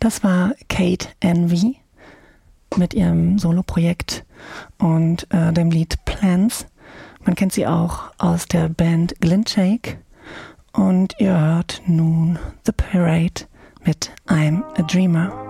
Das war Kate Envy mit ihrem Soloprojekt und dem Lied Plans. Man kennt sie auch aus der Band Glintshake. Und ihr hört nun The Parade mit I'm a Dreamer.